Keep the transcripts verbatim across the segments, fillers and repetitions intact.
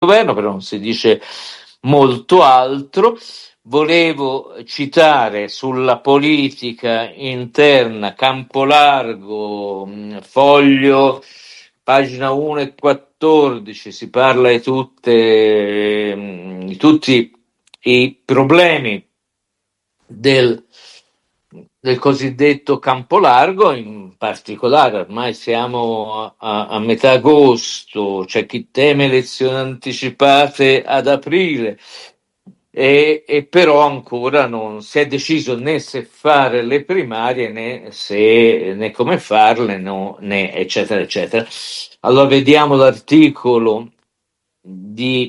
governo, però non si dice molto altro. Volevo citare sulla politica interna Campolargo, Foglio, pagina uno e quattordici, si parla di, tutte, di tutti i problemi del, del cosiddetto campo largo, in particolare ormai siamo a, a metà agosto, c'è chi teme elezioni anticipate ad aprile, e, e però ancora non si è deciso né se fare le primarie né, se, né come farle, no, né eccetera eccetera. Allora vediamo l'articolo di,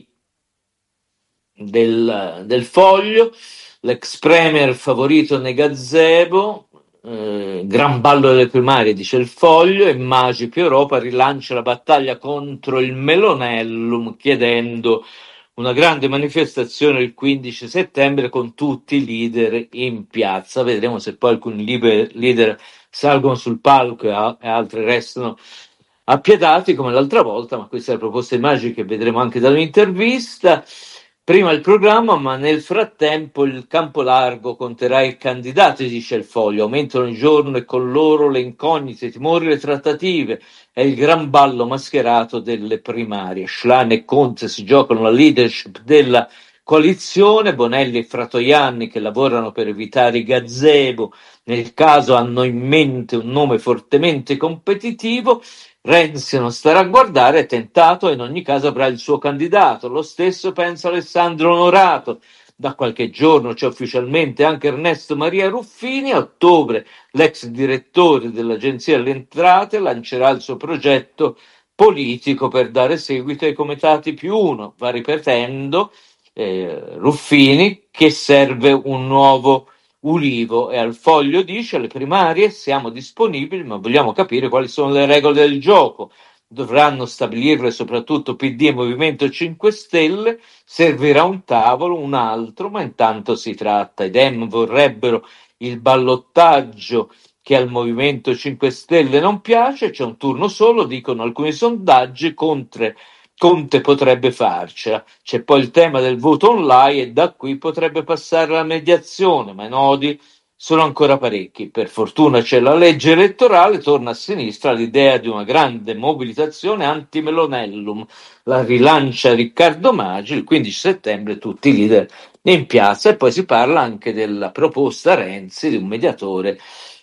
del, del Foglio. L'ex premier favorito nei gazebo, eh, gran ballo delle primarie, dice il Foglio, e Magi più Europa rilancia la battaglia contro il Melonellum chiedendo una grande manifestazione il quindici settembre con tutti i leader in piazza. Vedremo se poi alcuni leader salgono sul palco e, a- e altri restano appiedati come l'altra volta, ma questa è la proposta di Magi che vedremo anche dall'intervista. Prima il programma, ma nel frattempo il campo largo conterà i candidati, dice il Foglio. Aumentano il giorno e con loro le incognite, i timori, le trattative. È il gran ballo mascherato delle primarie. Schlein e Conte si giocano la leadership della coalizione. Bonelli e Fratoianni, che lavorano per evitare i gazebo, nel caso hanno in mente un nome fortemente competitivo. Renzi non starà a guardare, è tentato e in ogni caso avrà il suo candidato. Lo stesso pensa Alessandro Onorato. Da qualche giorno c'è ufficialmente anche Ernesto Maria Ruffini. A ottobre l'ex direttore dell'Agenzia delle Entrate lancerà il suo progetto politico per dare seguito ai comitati più uno. Va ripetendo eh, Ruffini che serve un nuovo Ulivo, e al Foglio dice: alle primarie siamo disponibili, ma vogliamo capire quali sono le regole del gioco. Dovranno stabilirle soprattutto P D e Movimento cinque Stelle. Servirà un tavolo, un altro, ma intanto si tratta. I Dem vorrebbero il ballottaggio che al Movimento cinque Stelle non piace. C'è un turno solo, dicono alcuni sondaggi. Conte Conte potrebbe farcela. C'è poi il tema del voto online e da qui potrebbe passare la mediazione, ma i nodi sono ancora parecchi. Per fortuna c'è la legge elettorale, torna a sinistra l'idea di una grande mobilitazione anti-Melonellum. La rilancia Riccardo Maggi, il quindici settembre tutti i leader in piazza, e poi si parla anche della proposta Renzi di un mediatore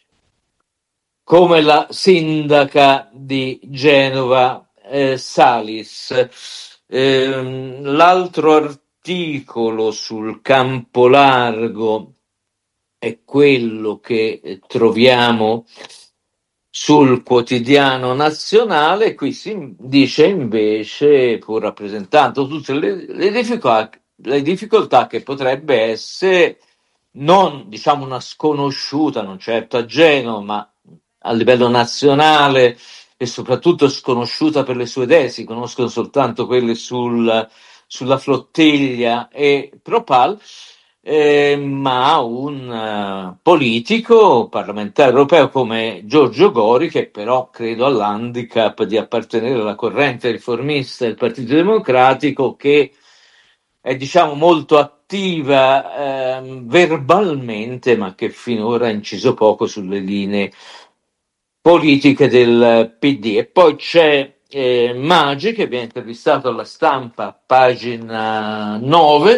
come la sindaca di Genova, eh, Salis. Eh, l'altro articolo sul campo largo è quello che troviamo sul Quotidiano Nazionale. Qui si dice invece, pur rappresentando tutte le, le, difficoltà, le difficoltà che potrebbe essere, non diciamo una sconosciuta, non certo a Genova, ma a livello nazionale, e soprattutto sconosciuta per le sue idee, si conoscono soltanto quelle sul, sulla flottiglia e Propal, eh, ma un uh, politico parlamentare europeo come Giorgio Gori, che però credo all'handicap di appartenere alla corrente riformista del Partito Democratico, che è diciamo molto attiva eh, verbalmente, ma che finora ha inciso poco sulle linee politiche del P D. E poi c'è eh, Maggi, che viene intervistato alla Stampa, pagina nove,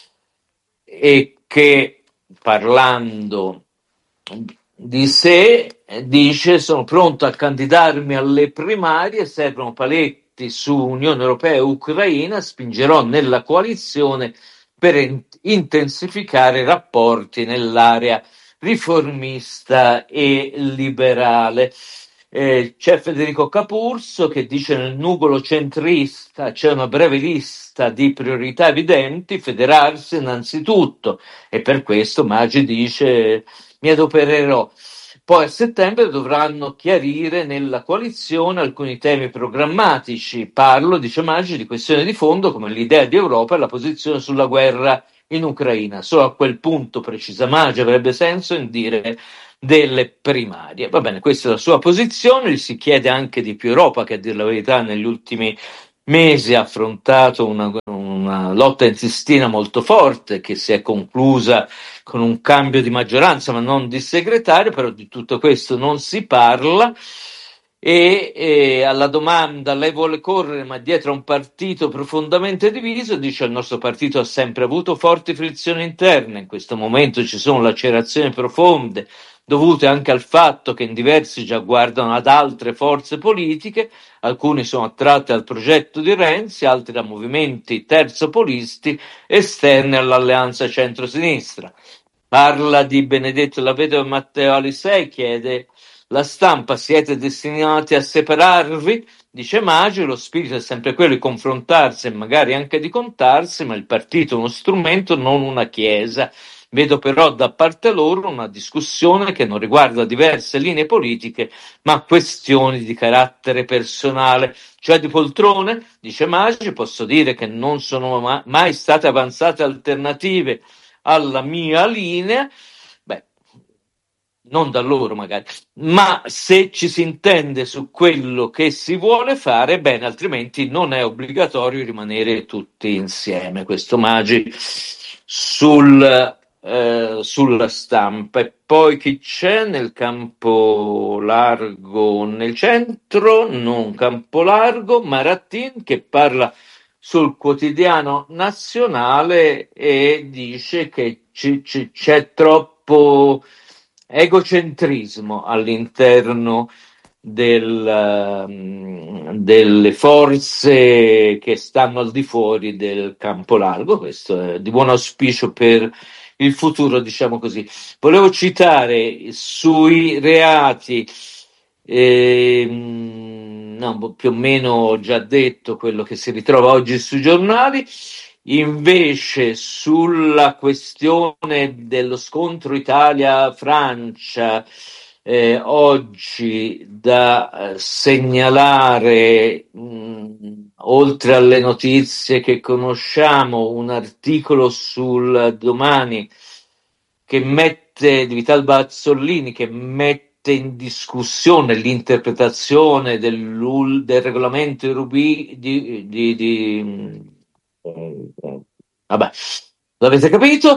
e che, parlando di sé, dice: sono pronto a candidarmi alle primarie, servono paletti su Unione Europea e Ucraina, spingerò nella coalizione per in- intensificare i rapporti nell'area riformista e liberale. Eh, c'è Federico Capurso che dice: nel nugolo centrista c'è una breve lista di priorità evidenti, federarsi innanzitutto, e per questo Maggi dice: mi adopererò. Poi a settembre dovranno chiarire nella coalizione alcuni temi programmatici. Parlo, dice Maggi, di questioni di fondo come l'idea di Europa e la posizione sulla guerra in Ucraina. Solo a quel punto, precisa Maggi, avrebbe senso in dire delle primarie. Va bene, questa è la sua posizione. Gli si chiede anche di più Europa, che a dire la verità negli ultimi mesi ha affrontato una, una lotta intestina molto forte che si è conclusa con un cambio di maggioranza ma non di segretario, però di tutto questo non si parla. E, e alla domanda lei vuole correre ma dietro a un partito profondamente diviso, dice: il nostro partito ha sempre avuto forti frizioni interne, in questo momento ci sono lacerazioni profonde dovute anche al fatto che in diversi già guardano ad altre forze politiche, alcuni sono attratti al progetto di Renzi, altri da movimenti terzopolisti esterni all'alleanza centrosinistra. Parla di Benedetto Lavedo e Matteo Alisei, chiede la Stampa: siete destinati a separarvi? Dice Maggi, lo spirito è sempre quello di confrontarsi e magari anche di contarsi, ma il partito è uno strumento, non una chiesa. Vedo però da parte loro una discussione che non riguarda diverse linee politiche, ma questioni di carattere personale, cioè di poltrone. Dice Maggi, posso dire che non sono ma- mai state avanzate alternative alla mia linea. Beh, non da loro magari, ma se ci si intende su quello che si vuole fare, bene, altrimenti non è obbligatorio rimanere tutti insieme. Questo Maggi sul, eh, sulla Stampa. E poi chi c'è nel campo largo nel centro? Non campo largo, Marattin che parla sul quotidiano nazionale e dice che c- c- c'è troppo egocentrismo all'interno del, um, delle forze che stanno al di fuori del campo largo. Questo è di buon auspicio per il futuro, diciamo così. Volevo citare sui reati, ehm, no, più o meno ho già detto quello che si ritrova oggi sui giornali. Invece sulla questione dello scontro Italia-Francia, eh, oggi da eh, segnalare, mh, oltre alle notizie che conosciamo, un articolo sul Domani che mette, di Vital Bazzolini, che mette in discussione l'interpretazione del, del regolamento Rubi di, di, di vabbè, l'avete capito,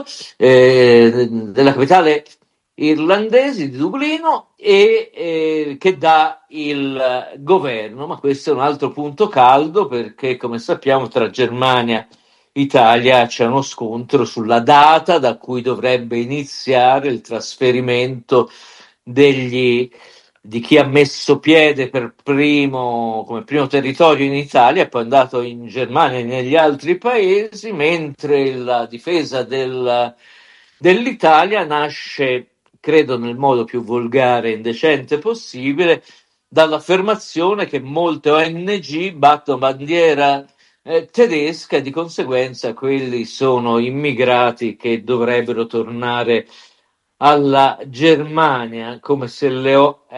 eh, della capitale irlandese di Dublino e eh, che dà il governo, ma questo è un altro punto caldo perché come sappiamo tra Germania e Italia c'è uno scontro sulla data da cui dovrebbe iniziare il trasferimento degli di chi ha messo piede per primo, come primo territorio in Italia e poi è andato in Germania e negli altri paesi, mentre la difesa del, dell'Italia nasce, credo nel modo più volgare e indecente possibile, dall'affermazione che molte O N G battono bandiera eh, tedesca e di conseguenza quelli sono immigrati che dovrebbero tornare alla Germania, come se le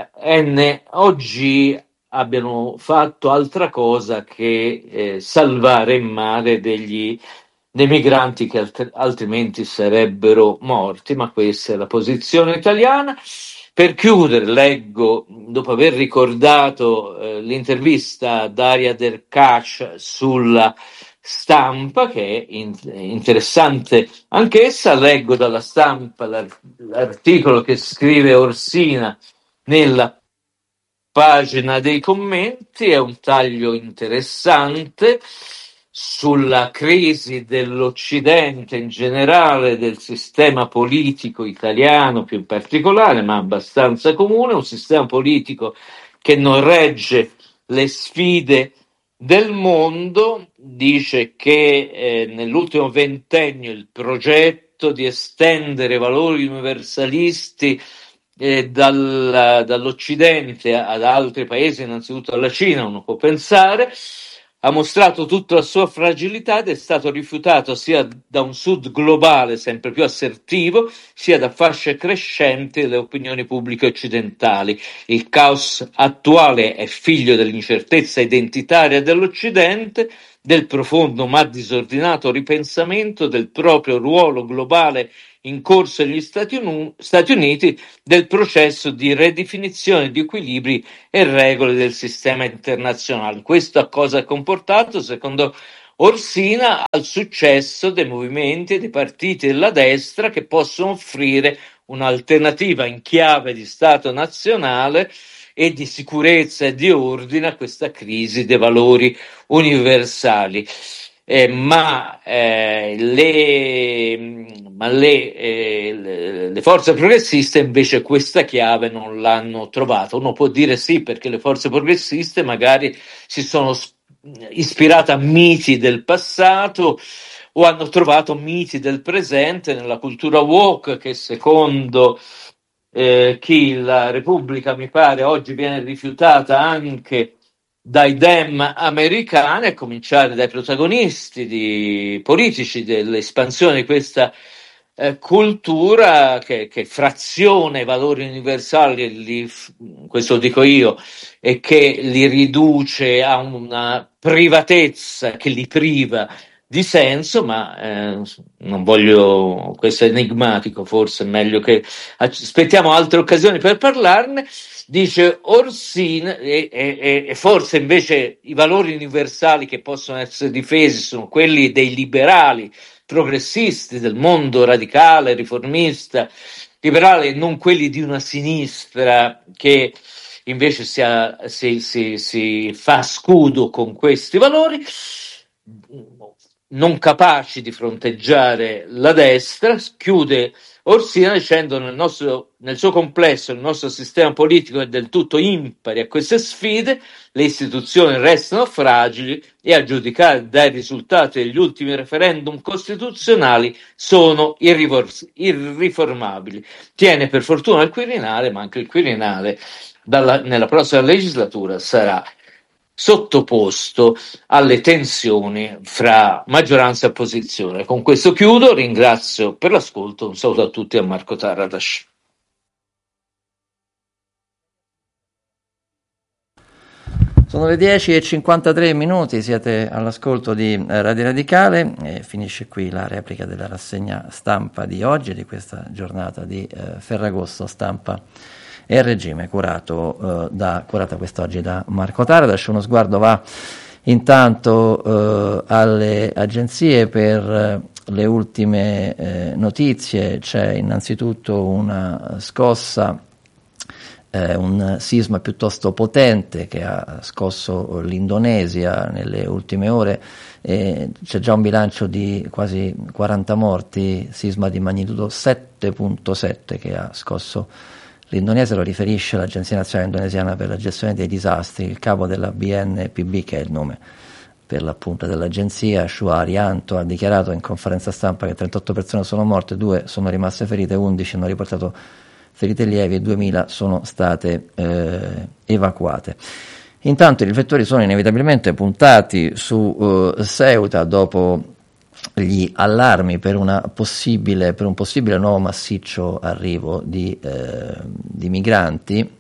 N O G abbiano fatto altra cosa che eh, salvare in mare degli dei migranti che alt- altrimenti sarebbero morti, ma questa è la posizione italiana. Per chiudere, leggo, dopo aver ricordato eh, l'intervista a Daria Derkash sulla Stampa, che è in- interessante anch'essa, leggo dalla Stampa l'ar- l'articolo che scrive Orsina nella pagina dei commenti, è un taglio interessante sulla crisi dell'Occidente in generale, del sistema politico italiano più in particolare, ma abbastanza comune, un sistema politico che non regge le sfide del mondo. Dice che eh, nell'ultimo ventennio il progetto di estendere valori universalisti eh, dal, dall'Occidente ad altri paesi, innanzitutto alla Cina, uno può pensare, ha mostrato tutta la sua fragilità ed è stato rifiutato sia da un Sud globale sempre più assertivo, sia da fasce crescenti delle opinioni pubbliche occidentali. Il caos attuale è figlio dell'incertezza identitaria dell'Occidente, del profondo ma disordinato ripensamento del proprio ruolo globale in corso negli Stati, Uni- Stati Uniti, del processo di ridefinizione di equilibri e regole del sistema internazionale. Questo a cosa ha comportato, secondo Orsina, al successo dei movimenti e dei partiti della destra che possono offrire un'alternativa in chiave di Stato nazionale e di sicurezza e di ordine a questa crisi dei valori universali. Eh, ma, eh, le, ma le, eh, le, le forze progressiste invece questa chiave non l'hanno trovata. Uno può dire sì, perché le forze progressiste magari si sono ispirate a miti del passato o hanno trovato miti del presente nella cultura woke, che secondo eh, chi la Repubblica mi pare oggi viene rifiutata anche dai dem americani, a cominciare dai protagonisti di, politici dell'espansione di questa eh, cultura che, che fraziona i valori universali, li, questo lo dico io, e che li riduce a una privatezza che li priva di senso, ma eh, non voglio, questo è enigmatico, forse è meglio che aspettiamo altre occasioni per parlarne. Dice Orsina, e, e, e forse invece i valori universali che possono essere difesi sono quelli dei liberali progressisti, del mondo radicale, riformista, liberale, non quelli di una sinistra che invece si, ha, si, si, si fa scudo con questi valori, non capaci di fronteggiare la destra. Chiude Orsina dicendo nel, nostro, nel suo complesso il nostro sistema politico è del tutto impari a queste sfide, le istituzioni restano fragili e a giudicare dai risultati degli ultimi referendum costituzionali sono irrivor- irriformabili. Tiene per fortuna il Quirinale, ma anche il Quirinale dalla, nella prossima legislatura sarà sottoposto alle tensioni fra maggioranza e opposizione. Con questo chiudo, ringrazio per l'ascolto, un saluto a tutti a Marco Taradas. Sono le dieci e cinquantatré minuti, siete all'ascolto di Radio Radicale e finisce qui la replica della rassegna stampa di oggi, di questa giornata di eh, Ferragosto, stampa e regime, curato, eh, da, curata quest'oggi da Marco Taradas. Uno sguardo va intanto eh, alle agenzie per eh, le ultime eh, notizie. C'è innanzitutto una scossa, eh, un sisma piuttosto potente che ha scosso l'Indonesia nelle ultime ore. Eh, c'è già un bilancio di quasi quaranta morti, sisma di magnitudo sette virgola sette che ha scosso l'Indonesia. Lo riferisce l'Agenzia Nazionale Indonesiana per la Gestione dei Disastri. Il capo della B N P B, che è il nome per l'appunto dell'agenzia, Shuar Yanto, ha dichiarato in conferenza stampa che trentotto persone sono morte, due sono rimaste ferite, undici hanno riportato ferite lievi e duemila sono state eh, evacuate. Intanto i riflettori sono inevitabilmente puntati su uh, Ceuta dopo gli allarmi per, una possibile, per un possibile nuovo massiccio arrivo di, eh, di migranti.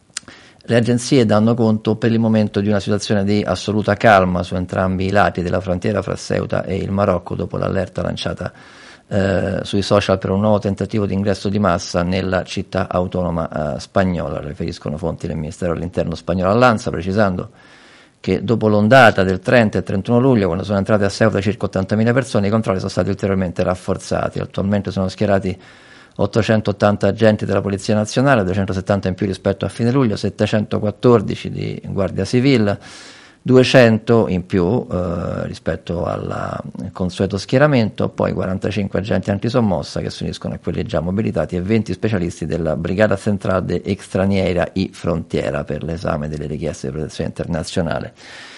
Le agenzie danno conto per il momento di una situazione di assoluta calma su entrambi i lati della frontiera fra Ceuta e il Marocco dopo l'allerta lanciata eh, sui social per un nuovo tentativo di ingresso di massa nella città autonoma eh, spagnola, riferiscono fonti del Ministero dell'Interno spagnolo all'Ansa, precisando che dopo l'ondata del trenta e trentuno luglio, quando sono entrate a Ceuta circa ottantamila persone, i controlli sono stati ulteriormente rafforzati. Attualmente sono schierati ottocentottanta agenti della Polizia Nazionale, duecentosettanta in più rispetto a fine luglio, settecentoquattordici di Guardia Civile, duecento in più eh, rispetto al consueto schieramento, poi quarantacinque agenti antisommossa che si uniscono a quelli già mobilitati e venti specialisti della Brigata Central de Extraniera y Frontiera per l'esame delle richieste di protezione internazionale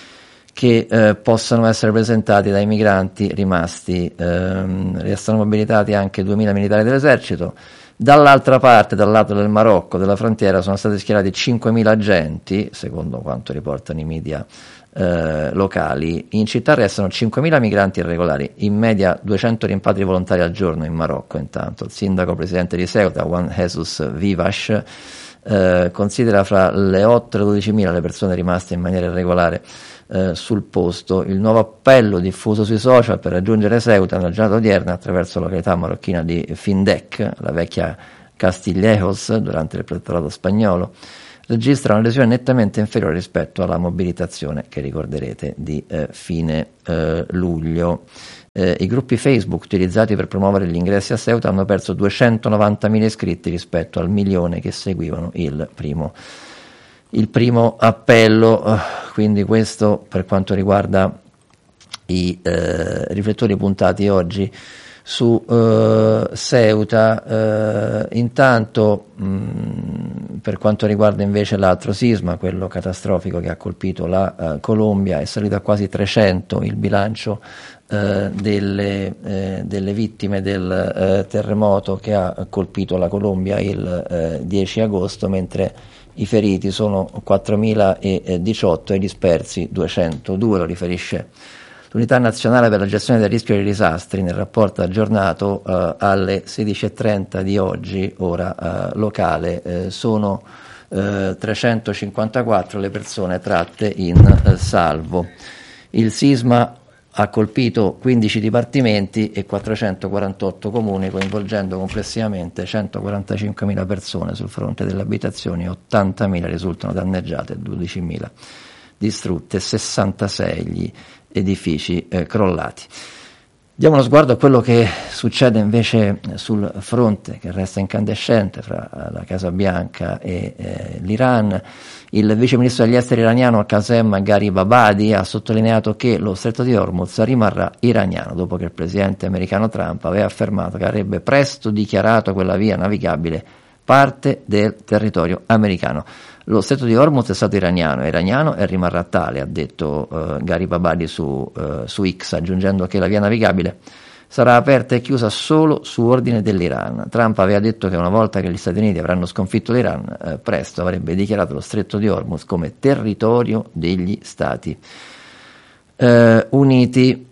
che eh, possano essere presentati dai migranti rimasti. Ehm, restano mobilitati anche duemila militari dell'esercito. Dall'altra parte, dal lato del Marocco, della frontiera, sono stati schierati cinquemila agenti, secondo quanto riportano i media eh, locali. In città restano cinquemila migranti irregolari, in media duecento rimpatri volontari al giorno in Marocco. Intanto il sindaco presidente di Ceuta, Juan Jesus Vivas, eh, considera fra le otto e le dodicimila le persone rimaste in maniera irregolare eh, sul posto. Il nuovo appello diffuso sui social per raggiungere Ceuta nella giornata odierna attraverso la località marocchina di Findec, la vecchia Castillejos, durante il protettorato spagnolo, registra una lesione nettamente inferiore rispetto alla mobilitazione che ricorderete di eh, fine eh, luglio. Eh, I gruppi Facebook utilizzati per promuovere gli ingressi a Ceuta hanno perso duecentonovantamila iscritti rispetto al milione che seguivano il primo, il primo appello. Uh, quindi questo per quanto riguarda i eh, riflettori puntati oggi su uh, Ceuta. Uh, intanto mh, per quanto riguarda invece l'altro sisma, quello catastrofico che ha colpito la uh, Colombia, è salito a quasi trecento il bilancio uh, delle, eh, delle vittime del uh, terremoto che ha colpito la Colombia il uh, dieci agosto, mentre i feriti sono quattromila diciotto e i dispersi duecentodue, lo riferisce l'Unità Nazionale per la Gestione del Rischio dei Disastri nel rapporto aggiornato uh, alle sedici e trenta di oggi, ora uh, locale. Uh, sono uh, trecentocinquantaquattro le persone tratte in uh, salvo. Il sisma ha colpito quindici dipartimenti e quattrocentoquarantotto comuni, coinvolgendo complessivamente centoquarantacinquemila persone sul fronte delle abitazioni, ottantamila risultano danneggiate, dodicimila distrutte, sessantasei gli edifici eh, crollati. Diamo uno sguardo a quello che succede invece sul fronte che resta incandescente fra la Casa Bianca e eh, l'Iran. Il vice ministro degli esteri iraniano Qasem Gharibabadi ha sottolineato che lo stretto di Hormuz rimarrà iraniano, dopo che il presidente americano Trump aveva affermato che avrebbe presto dichiarato quella via navigabile parte del territorio americano. Lo stretto di Hormuz è stato iraniano, è iraniano e rimarrà tale, ha detto uh, Gharibabadi su, uh, su X, aggiungendo che la via navigabile sarà aperta e chiusa solo su ordine dell'Iran. Trump aveva detto che una volta che gli Stati Uniti avranno sconfitto l'Iran, eh, presto avrebbe dichiarato lo stretto di Hormuz come territorio degli Stati eh, Uniti.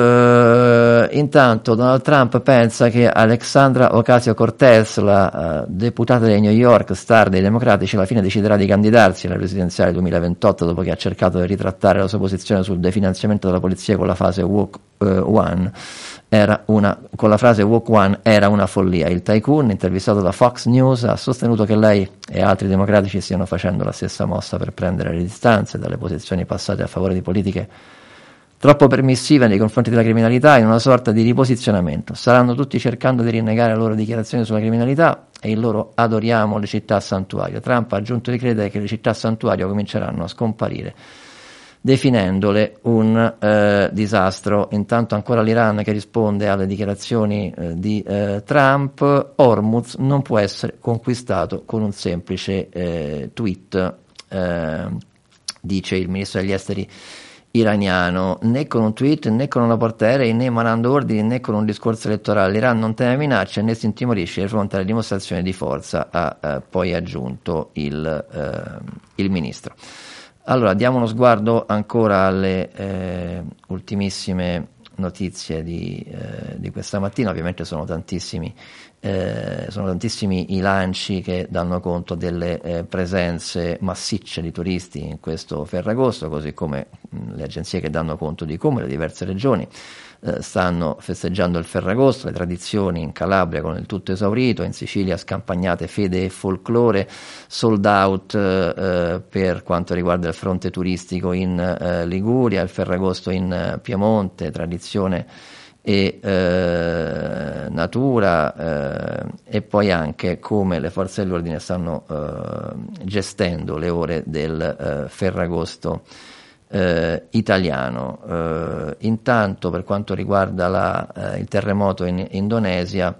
Uh, intanto Donald Trump pensa che Alexandra Ocasio-Cortez, la uh, deputata di New York, star dei democratici, alla fine deciderà di candidarsi alle presidenziali duemilaventotto, dopo che ha cercato di ritrattare la sua posizione sul definanziamento della polizia con la fase Walk uh, One. Era una, con la frase Walk One era una follia. Il tycoon, intervistato da Fox News, ha sostenuto che lei e altri democratici stiano facendo la stessa mossa per prendere le distanze dalle posizioni passate a favore di politiche troppo permissive nei confronti della criminalità, in una sorta di riposizionamento. Staranno tutti cercando di rinnegare le loro dichiarazioni sulla criminalità e il loro adoriamo le città santuario. Trump ha aggiunto di credere che le città santuario cominceranno a scomparire, definendole un eh, disastro. Intanto ancora l'Iran che risponde alle dichiarazioni eh, di eh, Trump. Hormuz non può essere conquistato con un semplice eh, tweet, eh, dice il ministro degli esteri iraniano, né con un tweet, né con una portaerei, né emanando ordini, né con un discorso elettorale. L'Iran non teme minacce né si intimorisce di fronte alle dimostrazioni di forza, ha eh, poi aggiunto il, eh, il ministro. Allora, diamo uno sguardo ancora alle eh, ultimissime notizie di, eh, di questa mattina. Ovviamente sono tantissimi Eh, sono tantissimi i lanci che danno conto delle eh, presenze massicce di turisti in questo Ferragosto, così come mh, le agenzie che danno conto di come le diverse regioni eh, stanno festeggiando il Ferragosto, le tradizioni in Calabria con il tutto esaurito, in Sicilia scampagnate fede e folklore, sold out eh, per quanto riguarda il fronte turistico in eh, Liguria, il Ferragosto in eh, Piemonte, tradizione e eh, natura eh, e poi anche come le forze dell'ordine stanno eh, gestendo le ore del eh, Ferragosto eh, italiano. Eh, intanto per quanto riguarda la, eh, il terremoto in Indonesia,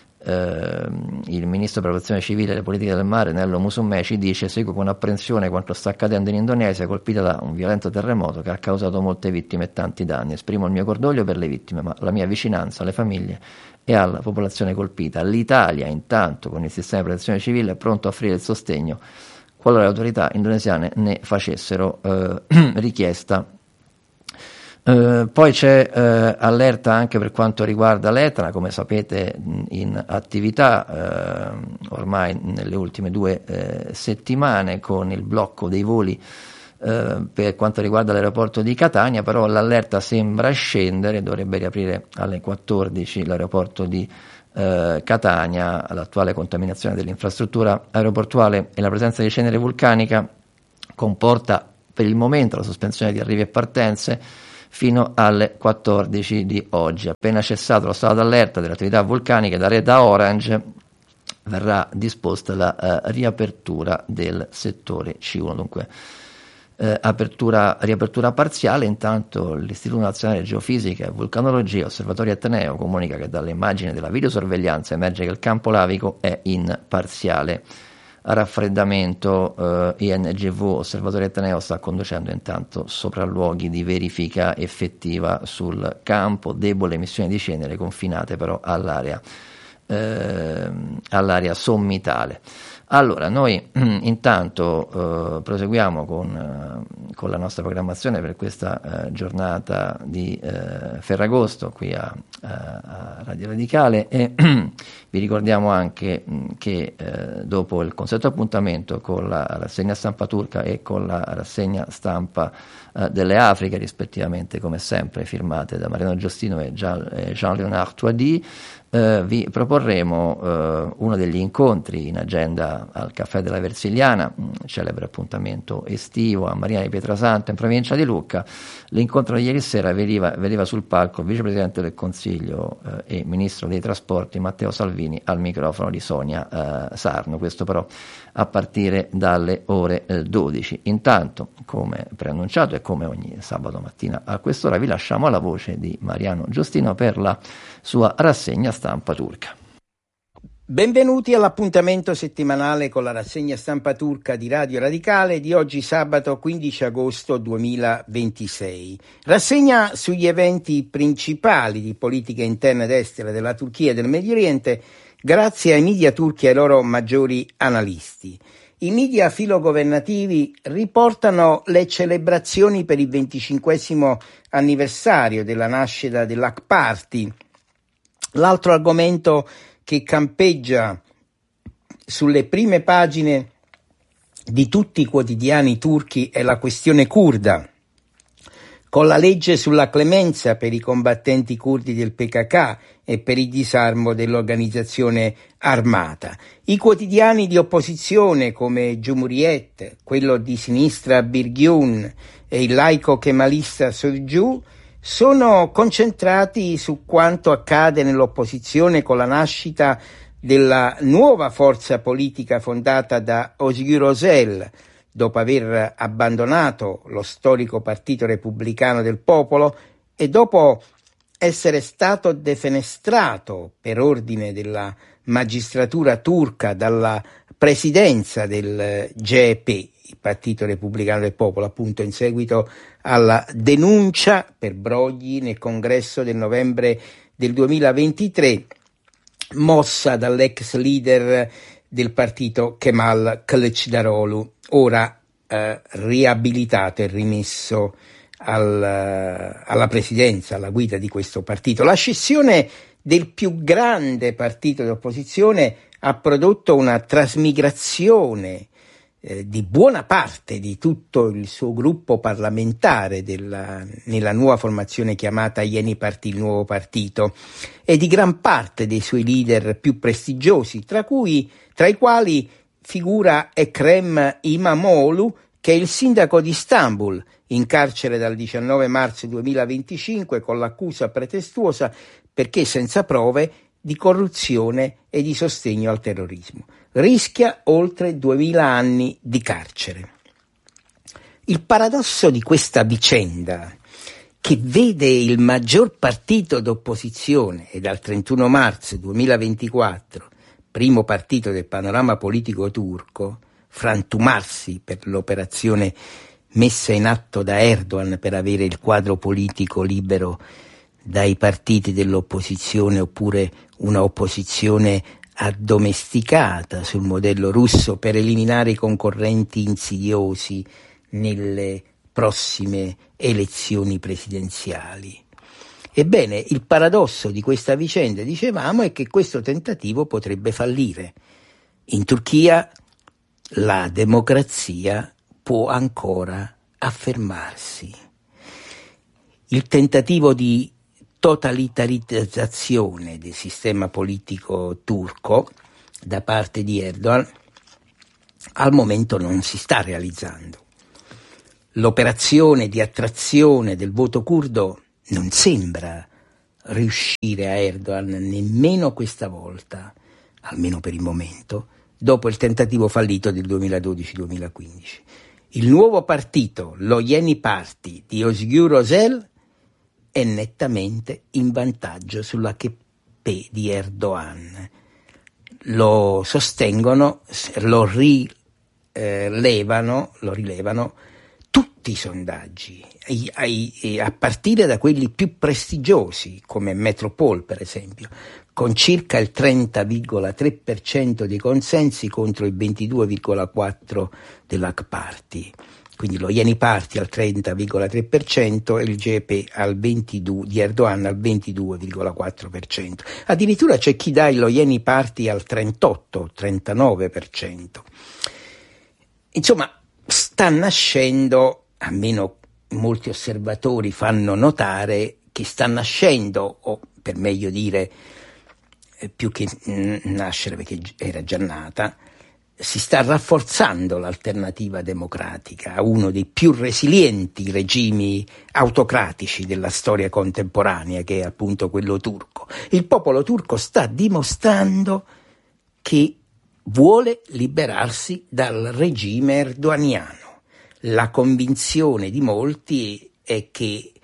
eh, il ministro per la protezione civile e le politiche del mare Nello Musumeci dice: seguo con apprensione quanto sta accadendo in Indonesia, colpita da un violento terremoto che ha causato molte vittime e tanti danni. Esprimo il mio cordoglio per le vittime, ma la mia vicinanza alle famiglie e alla popolazione colpita. L'Italia intanto con il sistema di protezione civile è pronto a offrire il sostegno qualora le autorità indonesiane ne facessero eh, richiesta. Uh, poi c'è uh, allerta anche per quanto riguarda l'Etna, come sapete in attività uh, ormai nelle ultime due uh, settimane con il blocco dei voli eh, per quanto riguarda l'aeroporto di Catania, però l'allerta sembra scendere, dovrebbe riaprire alle quattordici l'aeroporto di eh, Catania. L'attuale contaminazione dell'infrastruttura aeroportuale e la presenza di cenere vulcanica comporta per il momento la sospensione di arrivi e partenze fino alle quattordici di oggi. Appena cessato lo stato d'allerta delle attività vulcaniche da Red a Orange, verrà disposta la eh, riapertura del settore C uno. Dunque, eh, apertura, riapertura parziale. Intanto l'Istituto Nazionale di Geofisica e Vulcanologia, Osservatorio Ateneo, comunica che dalle immagini della videosorveglianza emerge che il campo lavico è in parziale raffreddamento. eh, I N G V, Osservatorio Ateneo, sta conducendo intanto sopralluoghi di verifica effettiva sul campo, debole emissione di cenere confinate però all'area eh, all'area sommitale. Allora, noi intanto eh, proseguiamo con, eh, con la nostra programmazione per questa eh, giornata di eh, Ferragosto qui a, a, a Radio Radicale, e vi ricordiamo anche mh, che eh, dopo il consueto appuntamento con la rassegna stampa turca e con la rassegna stampa eh, delle Afriche, rispettivamente come sempre firmate da Mariano Giustino e Jean, eh, Jean-Léonard Touady, Uh, vi proporremo uh, uno degli incontri in agenda al Caffè della Versiliana, un celebre appuntamento estivo a Marina di Pietrasanta in provincia di Lucca. L'incontro di ieri sera vedeva, vedeva sul palco il vicepresidente del Consiglio uh, e ministro dei trasporti Matteo Salvini al microfono di Sonia uh, Sarno, questo però a partire dalle ore uh, dodici. Intanto, come preannunciato e come ogni sabato mattina a quest'ora, vi lasciamo alla voce di Mariano Giustino per la sua rassegna stampa turca. Benvenuti all'appuntamento settimanale con la rassegna stampa turca di Radio Radicale di oggi sabato quindici agosto duemilaventisei. Rassegna sugli eventi principali di politica interna ed estera della Turchia e del Medio Oriente grazie ai media turchi e ai loro maggiori analisti. I media filogovernativi riportano le celebrazioni per il venticinquesimo anniversario della nascita dell'Ak Party. L'altro argomento che campeggia sulle prime pagine di tutti i quotidiani turchi è la questione curda, con la legge sulla clemenza per i combattenti curdi del P K K e per il disarmo dell'organizzazione armata. I quotidiani di opposizione come Cumhuriyet, quello di sinistra Birgyun e il laico kemalista Sözcü sono concentrati su quanto accade nell'opposizione con la nascita della nuova forza politica fondata da Özgür Özel, dopo aver abbandonato lo storico Partito Repubblicano del Popolo e dopo essere stato defenestrato per ordine della magistratura turca dalla presidenza del G E P, il Partito Repubblicano del Popolo, appunto in seguito alla denuncia per brogli nel congresso del novembre del duemilaventitré mossa dall'ex leader del partito Kemal Kılıçdaroğlu, ora eh, riabilitato e rimesso al, alla presidenza, alla guida di questo partito. La scissione del più grande partito di opposizione ha prodotto una trasmigrazione eh, di buona parte di tutto il suo gruppo parlamentare della, nella nuova formazione chiamata Yeni Parti, il nuovo partito, e di gran parte dei suoi leader più prestigiosi, tra cui tra i quali figura Ekrem İmamoğlu, che è il sindaco di Istanbul, in carcere dal diciannove marzo duemilaventicinque con l'accusa pretestuosa, perché senza prove, di corruzione e di sostegno al terrorismo. Rischia oltre duemila anni di carcere. Il paradosso di questa vicenda, che vede il maggior partito d'opposizione e dal trentuno marzo duemilaventiquattro, primo partito del panorama politico turco, frantumarsi per l'operazione messa in atto da Erdogan per avere il quadro politico libero dai partiti dell'opposizione, oppure una opposizione addomesticata sul modello russo per eliminare i concorrenti insidiosi nelle prossime elezioni presidenziali. Ebbene, il paradosso di questa vicenda, dicevamo, è che questo tentativo potrebbe fallire. In Turchia la democrazia può ancora affermarsi. Il tentativo di totalitarizzazione del sistema politico turco da parte di Erdogan al momento non si sta realizzando. L'operazione di attrazione del voto curdo non sembra riuscire a Erdogan nemmeno questa volta, almeno per il momento, dopo il tentativo fallito del duemiladodici duemilaquindici. Il nuovo partito, lo Yeni Party di Özgür Özel, è nettamente in vantaggio sull'A K P di Erdogan. Lo sostengono, lo rilevano, lo rilevano tutti i sondaggi, a partire da quelli più prestigiosi, come Metropol per esempio, con circa il trenta virgola tre per cento dei consensi contro il ventidue virgola quattro per cento dell'A K Party. Quindi lo Yeni Party al trenta virgola tre per cento e il G P al ventidue di Erdogan al ventidue virgola quattro per cento. Addirittura c'è chi dà lo Yeni Party al trentotto trentanove per cento. Insomma, sta nascendo, almeno molti osservatori fanno notare che sta nascendo, o per meglio dire, eh, più che mh, nascere perché era già nata, si sta rafforzando l'alternativa democratica a uno dei più resilienti regimi autocratici della storia contemporanea, che è appunto quello turco. Il popolo turco sta dimostrando che vuole liberarsi dal regime erdoganiano. La convinzione di molti è che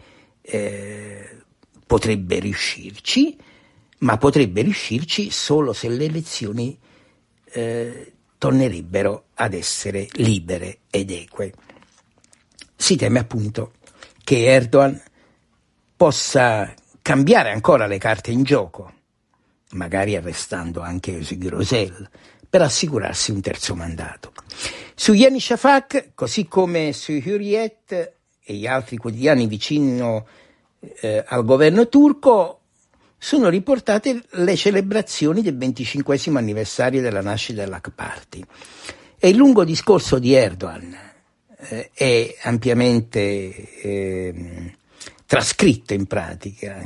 eh, potrebbe riuscirci, ma potrebbe riuscirci solo se le elezioni eh, tornerebbero ad essere libere ed eque. Si teme appunto che Erdogan possa cambiare ancora le carte in gioco, magari arrestando anche Özgür Özel, per assicurarsi un terzo mandato. Su Yeni Shafak, così come su Hürriyet e gli altri quotidiani vicino eh, al governo turco, sono riportate le celebrazioni del venticinquesimo anniversario della nascita dell'A K Party. E il lungo discorso di Erdogan eh, è ampiamente eh, trascritto in pratica,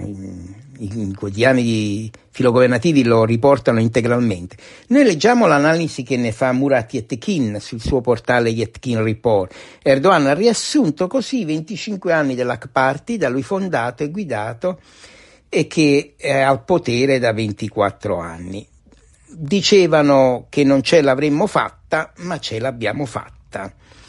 i quotidiani filogovernativi lo riportano integralmente. Noi leggiamo l'analisi che ne fa Murat Yetkin sul suo portale Yetkin Report. Erdogan ha riassunto così i venticinque anni dell'A K Party, da lui fondato e guidato, e che è al potere da ventiquattro anni. Dicevano che non ce l'avremmo fatta, ma ce l'abbiamo fatta.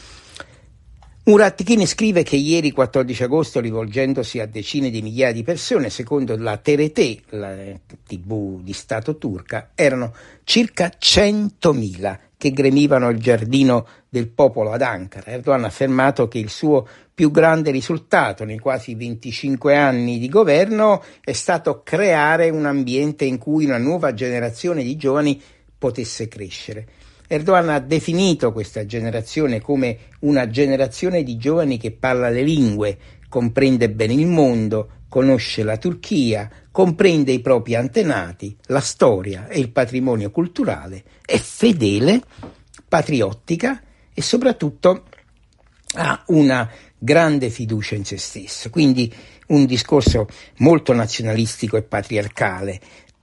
Murat Yetkin scrive che ieri, quattordici agosto, rivolgendosi a decine di migliaia di persone, secondo la T R T, la tivù di Stato turca, erano circa centomila che gremivano il giardino del popolo ad Ankara. Erdogan ha affermato che il suo più grande risultato nei quasi venticinque anni di governo è stato creare un ambiente in cui una nuova generazione di giovani potesse crescere. Erdogan ha definito questa generazione come una generazione di giovani che parla le lingue, comprende bene il mondo, conosce la Turchia, comprende i propri antenati, la storia e il patrimonio culturale, è fedele, patriottica e soprattutto ha una grande fiducia in se stesso. Quindi un discorso molto nazionalistico e patriarcale.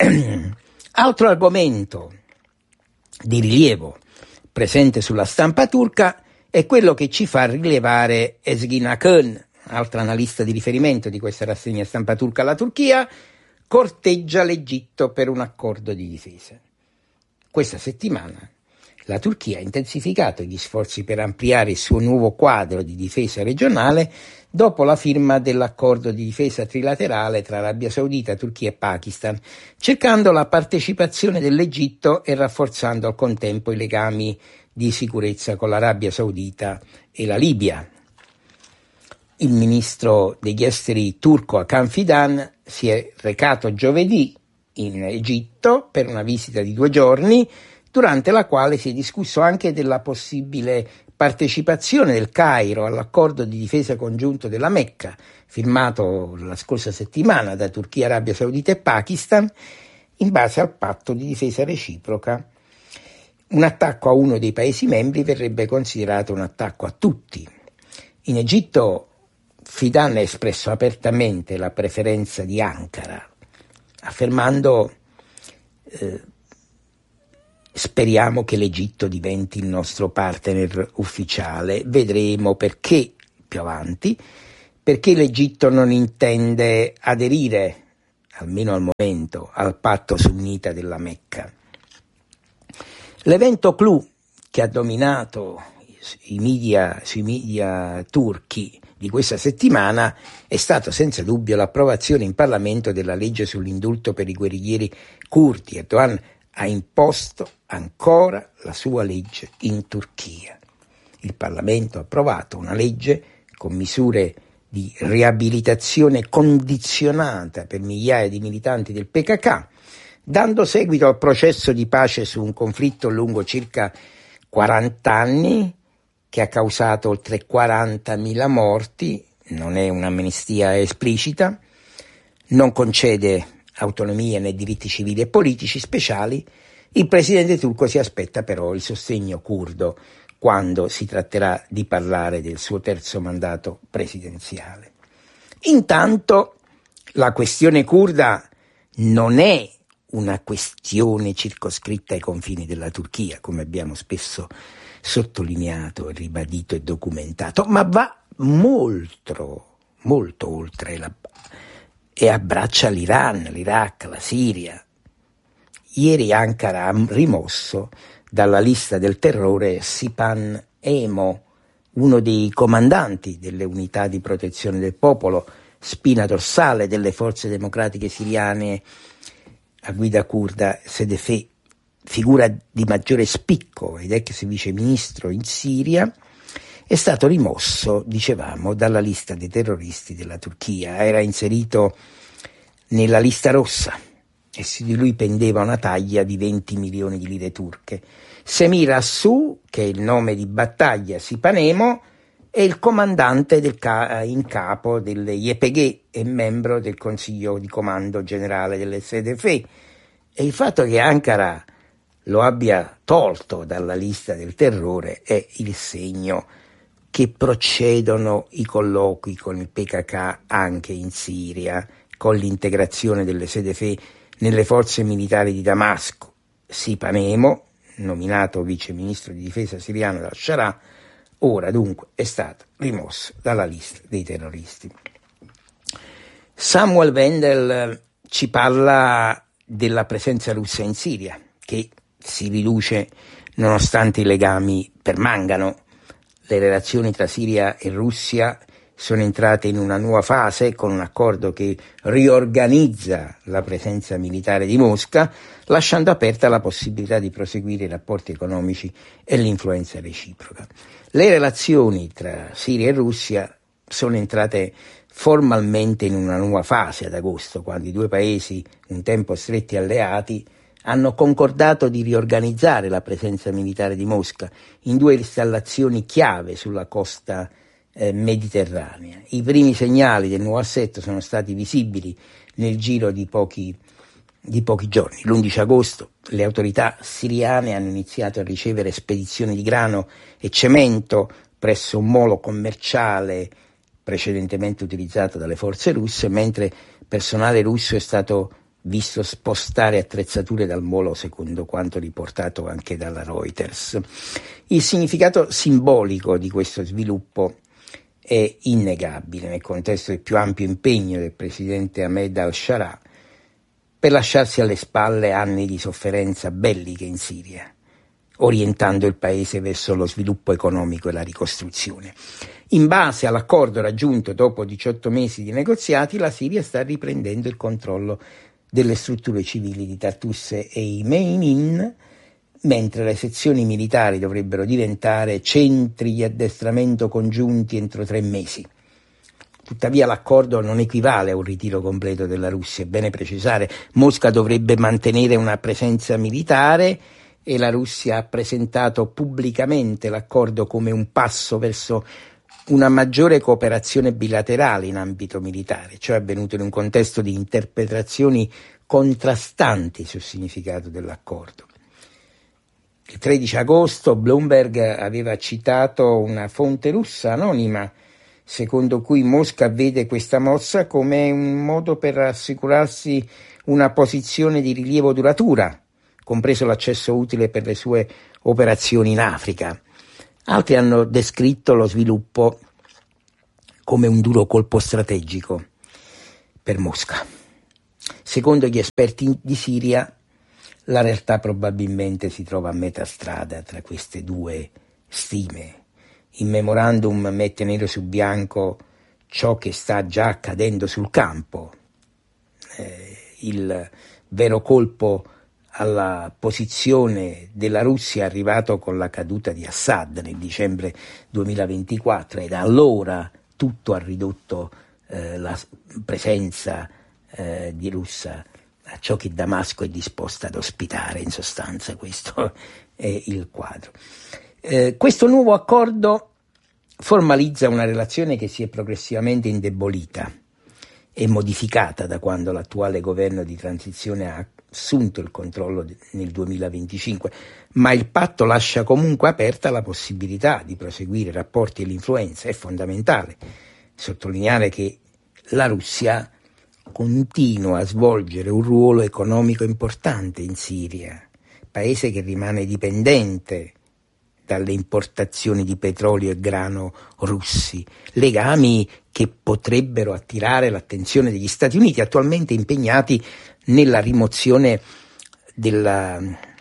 Altro argomento di rilievo presente sulla stampa turca è quello che ci fa rilevare Ezgin Akın, altra analista di riferimento di questa rassegna stampa turca. La Turchia corteggia l'Egitto per un accordo di difesa. Questa settimana la Turchia ha intensificato gli sforzi per ampliare il suo nuovo quadro di difesa regionale dopo la firma dell'accordo di difesa trilaterale tra Arabia Saudita, Turchia e Pakistan, cercando la partecipazione dell'Egitto e rafforzando al contempo i legami di sicurezza con l'Arabia Saudita e la Libia. Il ministro degli esteri turco Hakan Fidan si è recato giovedì in Egitto per una visita di due giorni, durante la quale si è discusso anche della possibile partecipazione del Cairo all'accordo di difesa congiunto della Mecca, firmato la scorsa settimana da Turchia, Arabia Saudita e Pakistan, in base al patto di difesa reciproca. Un attacco a uno dei Paesi membri verrebbe considerato un attacco a tutti. In Egitto Fidan ha espresso apertamente la preferenza di Ankara, affermando eh, speriamo che l'Egitto diventi il nostro partner ufficiale. Vedremo perché più avanti, perché l'Egitto non intende aderire, almeno al momento, al patto sunnita della Mecca. L'evento clou che ha dominato i media, sui media turchi di questa settimana è stato senza dubbio l'approvazione in Parlamento della legge sull'indulto per i guerriglieri curdi. Erdogan ha imposto ancora la sua legge in Turchia. Il Parlamento ha approvato una legge con misure di riabilitazione condizionata per migliaia di militanti del P K K, dando seguito al processo di pace su un conflitto lungo circa quaranta anni che ha causato oltre quarantamila morti. Non è un'amnistia esplicita, non concede autonomia né diritti civili e politici speciali. Il presidente turco si aspetta però il sostegno curdo quando si tratterà di parlare del suo terzo mandato presidenziale. Intanto la questione curda non è una questione circoscritta ai confini della Turchia, come abbiamo spesso sottolineato, ribadito e documentato, ma va molto, molto oltre la, e abbraccia l'Iran, l'Iraq, la Siria. Ieri Ankara ha rimosso dalla lista del terrore Sipan Emo, uno dei comandanti delle unità di protezione del popolo, spina dorsale delle forze democratiche siriane a guida curda S D F, figura di maggiore spicco ed ex viceministro in Siria. È stato rimosso, dicevamo, dalla lista dei terroristi della Turchia. Era inserito nella lista rossa e su di lui pendeva una taglia di venti milioni di lire turche. Semir Assu, che è il nome di battaglia Sipanemo, è il comandante del ca- in capo delle Y P G e membro del Consiglio di Comando Generale dell'S D F. E il fatto che Ankara lo abbia tolto dalla lista del terrore è il segno che procedono i colloqui con il P K K anche in Siria, con l'integrazione dell'S D F nelle forze militari di Damasco. Sipanemo, nominato vice ministro di difesa siriano da Sharah, ora dunque è stato rimosso dalla lista dei terroristi. Samuel Wendel ci parla della presenza russa in Siria, che si riduce nonostante i legami permangano. Le relazioni tra Siria e Russia sono entrate in una nuova fase con un accordo che riorganizza la presenza militare di Mosca, lasciando aperta la possibilità di proseguire i rapporti economici e l'influenza reciproca. Le relazioni tra Siria e Russia sono entrate formalmente in una nuova fase ad agosto, quando i due paesi, un tempo stretti alleati, hanno concordato di riorganizzare la presenza militare di Mosca in due installazioni chiave sulla costa eh, mediterranea. I primi segnali del nuovo assetto sono stati visibili nel giro di pochi, di pochi giorni. L'undici agosto le autorità siriane hanno iniziato a ricevere spedizioni di grano e cemento presso un molo commerciale precedentemente utilizzato dalle forze russe, mentre personale russo è stato visto spostare attrezzature dal molo, secondo quanto riportato anche dalla Reuters. Il significato simbolico di questo sviluppo è innegabile nel contesto del più ampio impegno del presidente Ahmed al-Sharah per lasciarsi alle spalle anni di sofferenza belliche in Siria, orientando il paese verso lo sviluppo economico e la ricostruzione. In base all'accordo raggiunto dopo diciotto mesi di negoziati, la Siria sta riprendendo il controllo delle strutture civili di Tartus e Imeinin, mentre le sezioni militari dovrebbero diventare centri di addestramento congiunti entro tre mesi. Tuttavia l'accordo non equivale a un ritiro completo della Russia, è bene precisare. Mosca dovrebbe mantenere una presenza militare e la Russia ha presentato pubblicamente l'accordo come un passo verso una maggiore cooperazione bilaterale in ambito militare. Ciò è avvenuto in un contesto di interpretazioni contrastanti sul significato dell'accordo. Il tredici agosto Bloomberg aveva citato una fonte russa anonima secondo cui Mosca vede questa mossa come un modo per assicurarsi una posizione di rilievo duratura, compreso l'accesso utile per le sue operazioni in Africa. Altri hanno descritto lo sviluppo come un duro colpo strategico per Mosca. Secondo gli esperti di Siria, la realtà probabilmente si trova a metà strada tra queste due stime. Il memorandum mette nero su bianco ciò che sta già accadendo sul campo. Eh, il vero colpo alla posizione della Russia è arrivato con la caduta di Assad nel dicembre duemilaventiquattro, e da allora tutto ha ridotto eh, la presenza eh, di russa a ciò che Damasco è disposta ad ospitare. In sostanza questo è il quadro. Eh, questo nuovo accordo formalizza una relazione che si è progressivamente indebolita e modificata da quando l'attuale governo di transizione ha assunto il controllo nel duemilaventicinque, ma il patto lascia comunque aperta la possibilità di proseguire rapporti e l'influenza. È fondamentale sottolineare che la Russia continua a svolgere un ruolo economico importante in Siria, paese che rimane dipendente dalle importazioni di petrolio e grano russi, legami che potrebbero attirare l'attenzione degli Stati Uniti, attualmente impegnati nella rimozione della,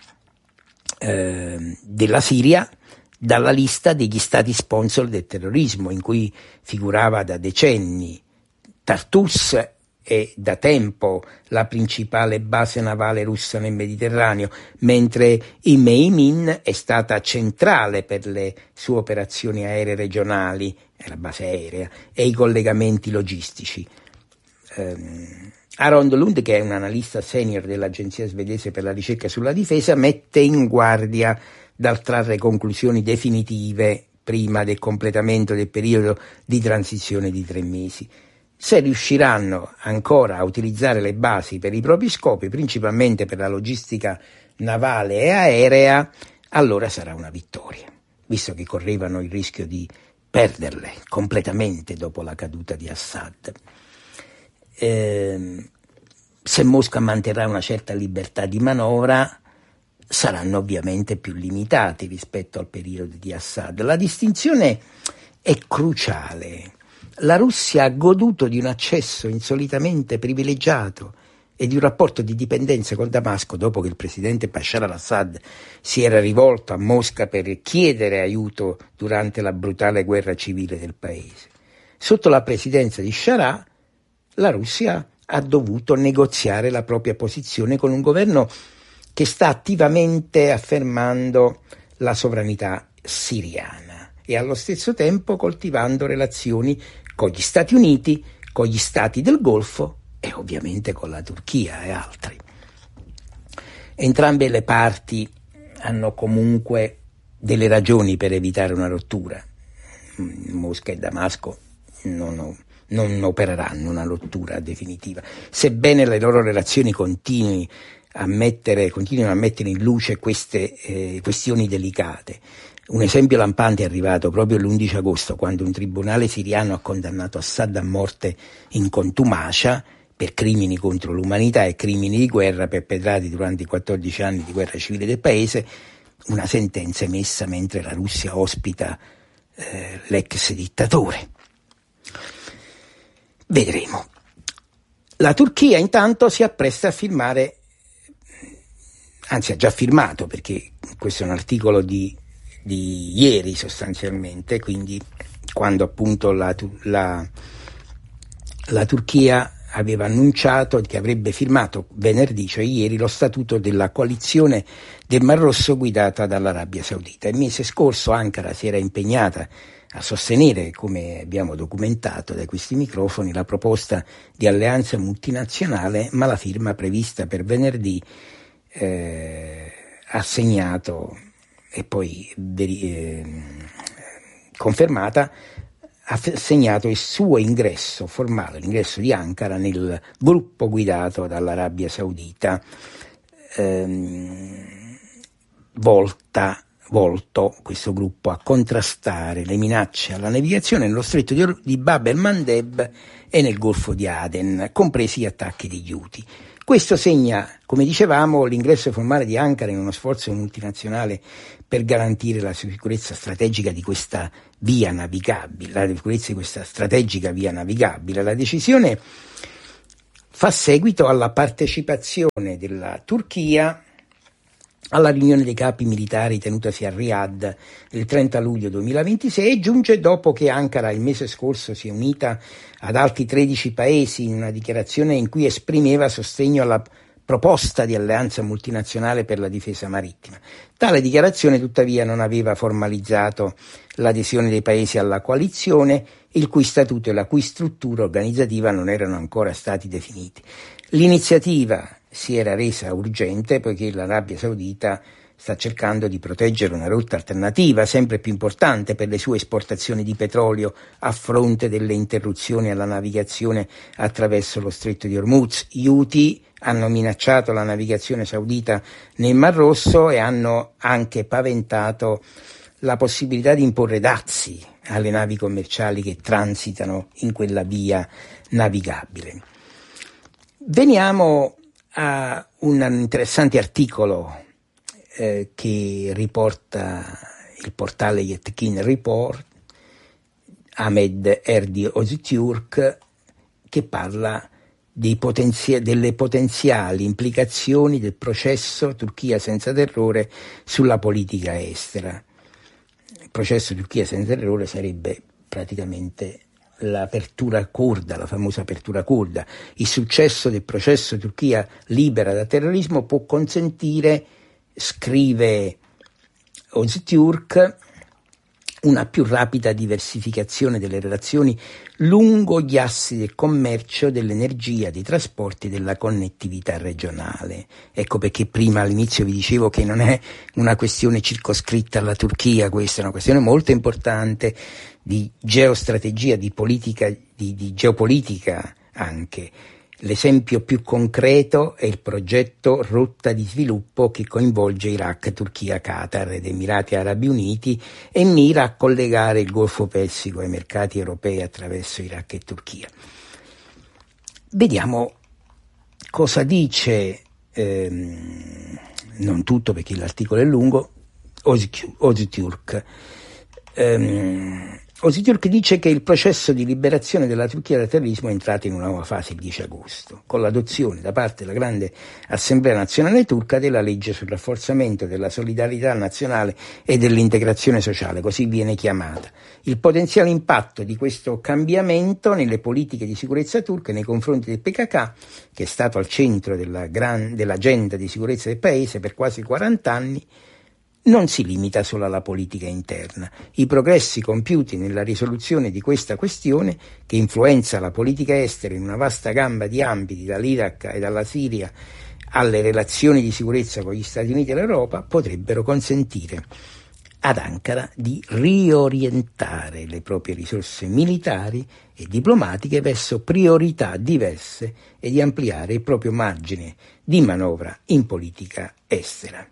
eh, della Siria dalla lista degli stati sponsor del terrorismo, in cui figurava da decenni Tartus, è da tempo la principale base navale russa nel Mediterraneo, mentre Imeimin è stata centrale per le sue operazioni aeree regionali, la base aerea, e i collegamenti logistici. Um, Aron Lund, che è un analista senior dell'Agenzia svedese per la ricerca sulla difesa, mette in guardia dal trarre conclusioni definitive prima del completamento del periodo di transizione di tre mesi. Se riusciranno ancora a utilizzare le basi per i propri scopi, principalmente per la logistica navale e aerea, allora sarà una vittoria, visto che correvano il rischio di perderle completamente dopo la caduta di Assad. Eh, se Mosca manterrà una certa libertà di manovra, saranno ovviamente più limitati rispetto al periodo di Assad. La distinzione è cruciale. La Russia ha goduto di un accesso insolitamente privilegiato e di un rapporto di dipendenza con Damasco dopo che il presidente Bashar al-Assad si era rivolto a Mosca per chiedere aiuto durante la brutale guerra civile del paese. Sotto la presidenza di Sharaa, la Russia ha dovuto negoziare la propria posizione con un governo che sta attivamente affermando la sovranità siriana e allo stesso tempo coltivando relazioni con gli Stati Uniti, con gli Stati del Golfo e ovviamente con la Turchia e altri. Entrambe le parti hanno comunque delle ragioni per evitare una rottura. Mosca e Damasco non, ho, non opereranno una rottura definitiva, sebbene le loro relazioni continui a mettere, continuino a mettere in luce queste eh, questioni delicate. Un esempio lampante è arrivato proprio l'undici agosto, quando un tribunale siriano ha condannato Assad a morte in contumacia per crimini contro l'umanità e crimini di guerra perpetrati durante i quattordici anni di guerra civile del paese, una sentenza emessa mentre la Russia ospita eh, l'ex dittatore. Vedremo. La Turchia intanto si appresta a firmare, anzi ha già firmato, perché questo è un articolo di di ieri sostanzialmente, quindi quando appunto la, la, la Turchia aveva annunciato che avrebbe firmato venerdì, cioè ieri, lo statuto della coalizione del Mar Rosso guidata dall'Arabia Saudita. Il mese scorso Ankara si era impegnata a sostenere, come abbiamo documentato da questi microfoni, la proposta di alleanza multinazionale, ma la firma prevista per venerdì eh, ha segnato e poi eh, confermata, ha segnato il suo ingresso formale, l'ingresso di Ankara nel gruppo guidato dall'Arabia Saudita, ehm, volta, volto questo gruppo a contrastare le minacce alla navigazione nello stretto di, Or- di Bab el-Mandeb e nel Golfo di Aden, compresi gli attacchi degli Houthi. Questo segna, come dicevamo, l'ingresso formale di Ankara in uno sforzo multinazionale per garantire la sicurezza strategica di questa via navigabile, la sicurezza di questa strategica via navigabile. La decisione fa seguito alla partecipazione della Turchia alla riunione dei capi militari tenutasi a Riyadh il trenta luglio duemilaventisei e giunge dopo che Ankara il mese scorso si è unita ad altri tredici paesi in una dichiarazione in cui esprimeva sostegno alla proposta di alleanza multinazionale per la difesa marittima. Tale dichiarazione tuttavia non aveva formalizzato l'adesione dei paesi alla coalizione, il cui statuto e la cui struttura organizzativa non erano ancora stati definiti. L'iniziativa si era resa urgente poiché l'Arabia Saudita sta cercando di proteggere una rotta alternativa sempre più importante per le sue esportazioni di petrolio a fronte delle interruzioni alla navigazione attraverso lo stretto di Hormuz. Gli Houthi hanno minacciato la navigazione saudita nel Mar Rosso e hanno anche paventato la possibilità di imporre dazi alle navi commerciali che transitano in quella via navigabile. Veniamo a un interessante articolo eh, che riporta il portale Yetkin Report, Ahmed Erdi Öztürk, che parla dei potenzi- delle potenziali implicazioni del processo Turchia senza terrore sulla politica estera. Il processo Turchia senza terrore sarebbe praticamente l'apertura curda, la famosa apertura curda. Il successo del processo Turchia libera da terrorismo può consentire, scrive Öztürk, una più rapida diversificazione delle relazioni lungo gli assi del commercio, dell'energia, dei trasporti e della connettività regionale. Ecco perché prima all'inizio vi dicevo che non è una questione circoscritta alla Turchia, questa è una questione molto importante di geostrategia, di politica, di, di geopolitica anche. L'esempio più concreto è il progetto Rotta di Sviluppo che coinvolge Iraq, Turchia, Qatar ed Emirati Arabi Uniti e mira a collegare il Golfo Persico ai mercati europei attraverso Iraq e Turchia. Vediamo cosa dice, ehm, non tutto perché l'articolo è lungo, Öztürk. Ehm, Öztürk dice che il processo di liberazione della Turchia dal terrorismo è entrato in una nuova fase il dieci agosto, con l'adozione da parte della Grande Assemblea Nazionale Turca della legge sul rafforzamento della solidarietà nazionale e dell'integrazione sociale, così viene chiamata. Il potenziale impatto di questo cambiamento nelle politiche di sicurezza turche nei confronti del P K K, che è stato al centro della gran, dell'agenda di sicurezza del paese per quasi quaranta anni, non si limita solo alla politica interna. I progressi compiuti nella risoluzione di questa questione, che influenza la politica estera in una vasta gamma di ambiti, dall'Iraq e dalla Siria alle relazioni di sicurezza con gli Stati Uniti e l'Europa, potrebbero consentire ad Ankara di riorientare le proprie risorse militari e diplomatiche verso priorità diverse e di ampliare il proprio margine di manovra in politica estera.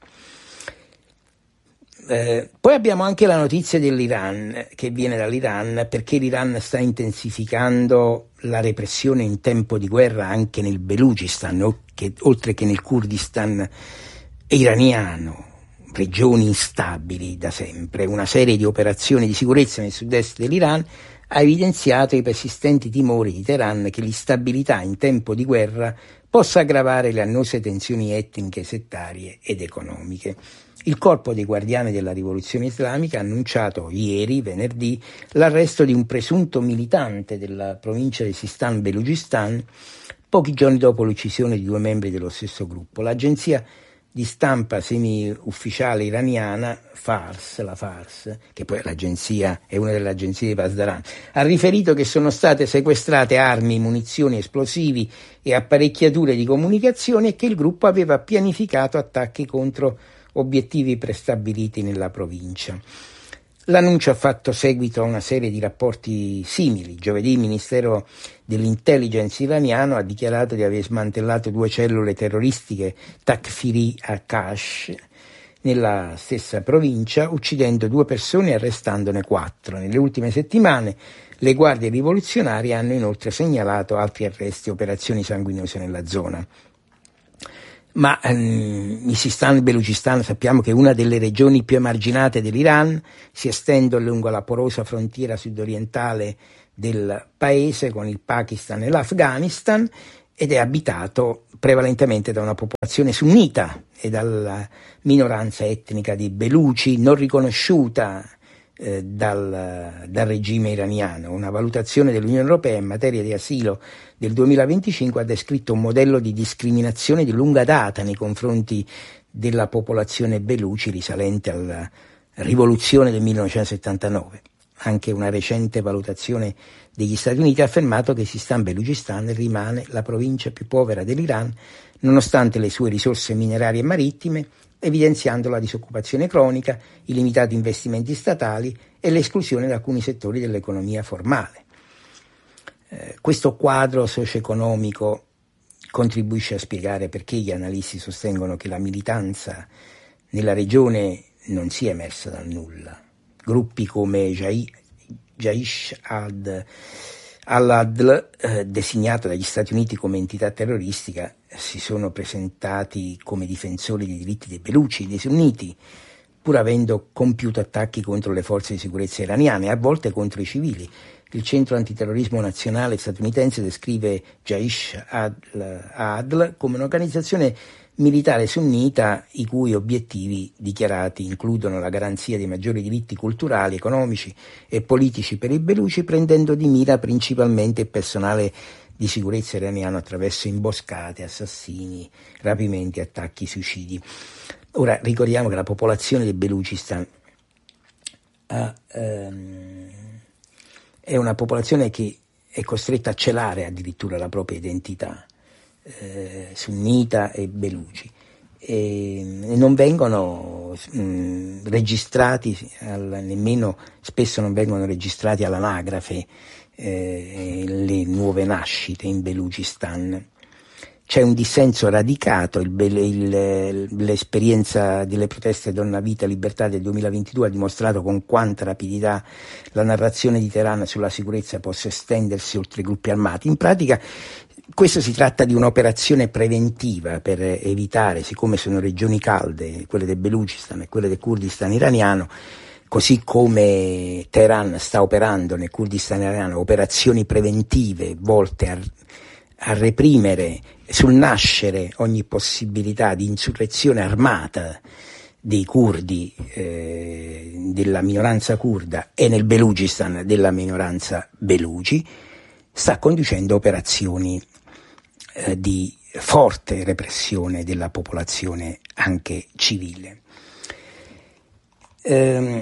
Eh, poi abbiamo anche la notizia dell'Iran, che viene dall'Iran, perché l'Iran sta intensificando la repressione in tempo di guerra anche nel Belucistan, che, oltre che nel Kurdistan iraniano, regioni instabili da sempre. Una serie di operazioni di sicurezza nel sud-est dell'Iran ha evidenziato i persistenti timori di Teheran che l'instabilità in tempo di guerra possa aggravare le annose tensioni etniche, settarie ed economiche. Il Corpo dei Guardiani della Rivoluzione Islamica ha annunciato ieri, venerdì, l'arresto di un presunto militante della provincia di Sistan Belucistan, pochi giorni dopo l'uccisione di due membri dello stesso gruppo. L'agenzia di stampa semi-ufficiale iraniana, Fars, la Fars, che poi l'agenzia è una delle agenzie di Pasdaran, ha riferito che sono state sequestrate armi, munizioni, esplosivi e apparecchiature di comunicazione e che il gruppo aveva pianificato attacchi contro obiettivi prestabiliti nella provincia. L'annuncio ha fatto seguito a una serie di rapporti simili. Giovedì il Ministero dell'Intelligence iraniano ha dichiarato di aver smantellato due cellule terroristiche Takfiri Akash nella stessa provincia, uccidendo due persone e arrestandone quattro. Nelle ultime settimane le guardie rivoluzionarie hanno inoltre segnalato altri arresti e operazioni sanguinose nella zona. Ma ehm, il Sistan e il Belucistan sappiamo che è una delle regioni più emarginate dell'Iran, si estende lungo la porosa frontiera sudorientale del paese con il Pakistan e l'Afghanistan ed è abitato prevalentemente da una popolazione sunnita e dalla minoranza etnica di Beluci non riconosciuta eh, dal, dal regime iraniano. Una valutazione dell'Unione Europea in materia di asilo del duemilaventicinque ha descritto un modello di discriminazione di lunga data nei confronti della popolazione Beluci risalente alla rivoluzione del millenovecentosettantanove. Anche una recente valutazione degli Stati Uniti ha affermato che Sistan Belucistan rimane la provincia più povera dell'Iran nonostante le sue risorse minerarie e marittime, evidenziando la disoccupazione cronica, i limitati investimenti statali e l'esclusione da alcuni settori dell'economia formale. Eh, questo quadro socio-economico contribuisce a spiegare perché gli analisti sostengono che la militanza nella regione non sia emersa dal nulla. Gruppi come Jaish al-Adl, eh, designato dagli Stati Uniti come entità terroristica, si sono presentati come difensori dei diritti dei Beluci, dei sunniti, pur avendo compiuto attacchi contro le forze di sicurezza iraniane e a volte contro i civili. Il centro antiterrorismo nazionale statunitense descrive Jaish al-Adl come un'organizzazione militare sunnita i cui obiettivi dichiarati includono la garanzia dei maggiori diritti culturali, economici e politici per i Beluci, prendendo di mira principalmente il personale di sicurezza iraniano attraverso imboscate, assassini, rapimenti, attacchi, suicidi. Ora ricordiamo che la popolazione dei Belucistan ha, ehm, è una popolazione che è costretta a celare addirittura la propria identità. Eh, sunnita e Beluci e, e non vengono mh, registrati al, nemmeno spesso non vengono registrati all'anagrafe eh, le nuove nascite in Belucistan. C'è un dissenso radicato, il, il, l'esperienza delle proteste Donna Vita Libertà del duemilaventidue ha dimostrato con quanta rapidità la narrazione di Teheran sulla sicurezza possa estendersi oltre i gruppi armati. In pratica questo si tratta di un'operazione preventiva per evitare, siccome sono regioni calde, quelle del Belucistan e quelle del Kurdistan iraniano, così come Teheran sta operando nel Kurdistan iraniano operazioni preventive volte a, a reprimere sul nascere ogni possibilità di insurrezione armata dei curdi, eh, della minoranza curda e nel Belucistan della minoranza Beluci, sta conducendo operazioni eh, di forte repressione della popolazione anche civile. Ehm,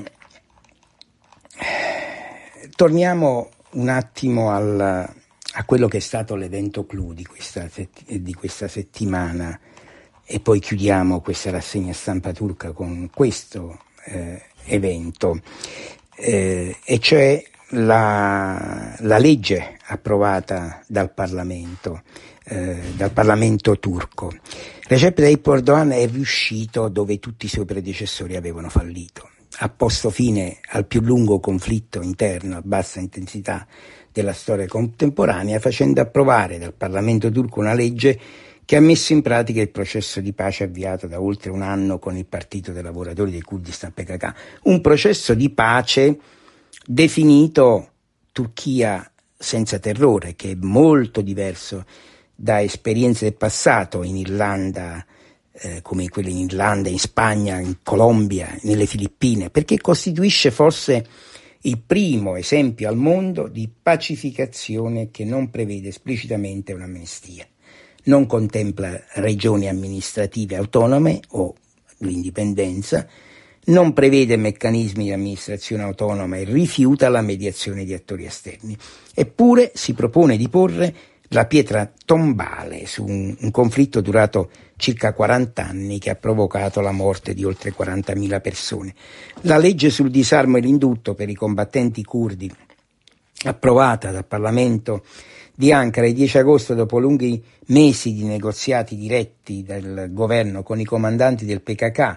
torniamo un attimo al, a quello che è stato l'evento clou di questa, di questa settimana e poi chiudiamo questa rassegna stampa turca con questo eh, evento, eh, e cioè La, la legge approvata dal Parlamento, eh, dal Parlamento turco. Recep Tayyip Erdogan è riuscito dove tutti i suoi predecessori avevano fallito. Ha posto fine al più lungo conflitto interno a bassa intensità della storia contemporanea, facendo approvare dal Parlamento turco una legge che ha messo in pratica il processo di pace avviato da oltre un anno con il Partito dei Lavoratori del Kurdistan P K K. Un processo di pace definito Turchia senza terrore, che è molto diverso da esperienze del passato in Irlanda, eh, come quelle in Irlanda, in Spagna, in Colombia, nelle Filippine, perché costituisce forse il primo esempio al mondo di pacificazione che non prevede esplicitamente un'amnistia, non contempla regioni amministrative autonome o l'indipendenza, non prevede meccanismi di amministrazione autonoma e rifiuta la mediazione di attori esterni. Eppure si propone di porre la pietra tombale su un, un conflitto durato circa quaranta anni che ha provocato la morte di oltre quarantamila persone. La legge sul disarmo e l'indulto per i combattenti curdi, approvata dal Parlamento di Ankara il dieci agosto dopo lunghi mesi di negoziati diretti dal governo con i comandanti del P K K,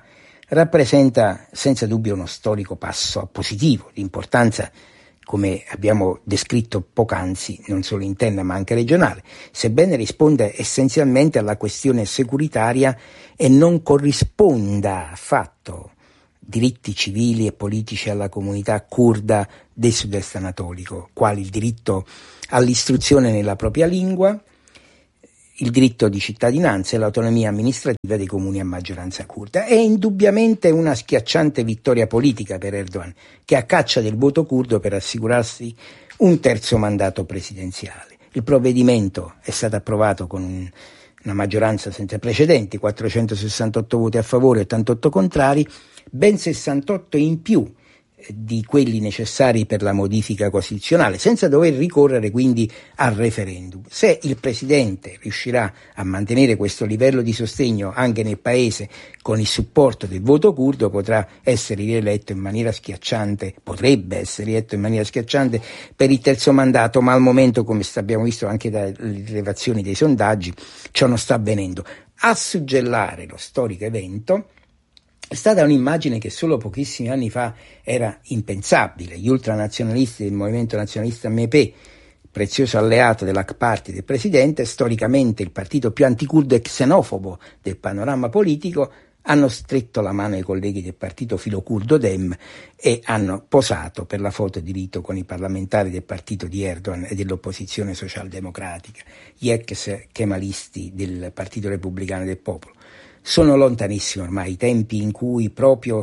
rappresenta senza dubbio uno storico passo positivo di importanza, come abbiamo descritto poc'anzi, non solo interna ma anche regionale, sebbene risponda essenzialmente alla questione securitaria e non corrisponda affatto diritti civili e politici alla comunità curda del sud-est anatolico, quali il diritto all'istruzione nella propria lingua, il diritto di cittadinanza e l'autonomia amministrativa dei comuni a maggioranza curda. È indubbiamente una schiacciante vittoria politica per Erdogan, che a caccia del voto curdo per assicurarsi un terzo mandato presidenziale. Il provvedimento è stato approvato con una maggioranza senza precedenti, quattrocentosessantotto voti a favore e ottantotto contrari, ben sessantotto in più di quelli necessari per la modifica costituzionale, senza dover ricorrere quindi al referendum. Se il Presidente riuscirà a mantenere questo livello di sostegno anche nel Paese con il supporto del voto curdo, potrà essere rieletto in maniera schiacciante, potrebbe essere rieletto in maniera schiacciante per il terzo mandato, ma al momento, come abbiamo visto anche dalle rilevazioni dei sondaggi, ciò non sta avvenendo. A suggellare lo storico evento è stata un'immagine che solo pochissimi anni fa era impensabile. Gli ultranazionalisti del movimento nazionalista M P, prezioso alleato dell'A K Party del presidente, storicamente il partito più anticurdo e xenofobo del panorama politico, hanno stretto la mano ai colleghi del partito filocurdo Dem e hanno posato per la foto di rito con i parlamentari del partito di Erdogan e dell'opposizione socialdemocratica, gli ex kemalisti del Partito Repubblicano del Popolo. Sono lontanissimi ormai i tempi in cui proprio